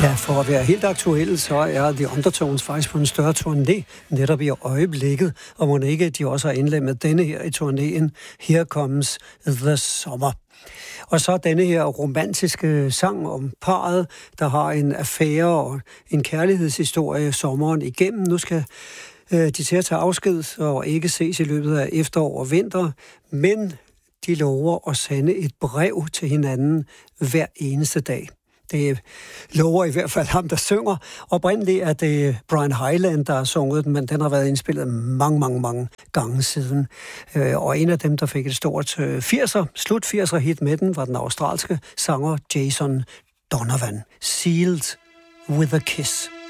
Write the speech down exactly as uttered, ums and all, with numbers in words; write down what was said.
Ja, for at være helt aktuel, så er The Undertones faktisk på en større turné netop i øjeblikket, og må ikke de også har indlemmet denne her i turnéen Here Comes the Summer. Og så denne her romantiske sang om parret, der har en affære og en kærlighedshistorie sommeren igennem. Nu skal øh, de til at tage afsked og ikke ses i løbet af efterår og vinter, men de lover at sende et brev til hinanden hver eneste dag. Det lover i hvert fald ham, der synger. Oprindeligt er det Brian Hyland, der har sunget den, men den har været indspillet mange, mange, mange gange siden. Og en af dem, der fik et stort firser, slut firser hit med den, var den australske sanger Jason Donovan. Sealed with a Kiss.